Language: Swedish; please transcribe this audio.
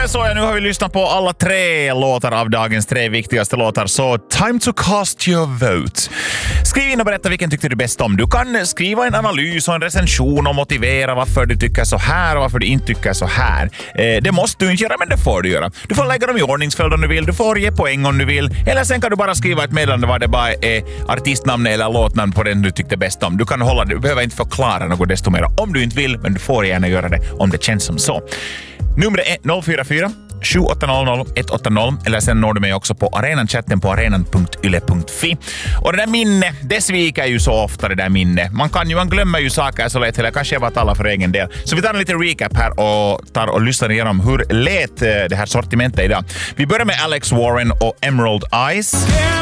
Så nu har vi lyssnat på alla 3 låtar av dagens 3 viktigaste låtar. Så time to cast your vote. Skriv in och berätta vilken tyckte du bäst om. Du kan skriva en analys och en recension och motivera varför du tycker så här och varför du inte tycker så här. Det måste du inte göra, men det får du göra. Du får lägga dem i ordningsföljd om du vill. Du får ge poäng om du vill. Eller sen kan du bara skriva ett meddelande var det bara är artistnamn eller låtnamn på den du tyckte bäst om. Du behöver inte förklara något desto mer om du inte vill, men du får gärna göra det om det känns som så. Numret är 044 7800 180 eller sen når du mig också på arenan-chatten på arenan.yle.fi. Och det där minne, det sviker ju så ofta det där minne. Man glömmer ju saker så lätt, eller kanske jag bara talar för egen del. Så vi tar en liten recap här och lyssnar igenom hur lät det här sortimentet idag. Vi börjar med Alex Warren och Emerald Eyes.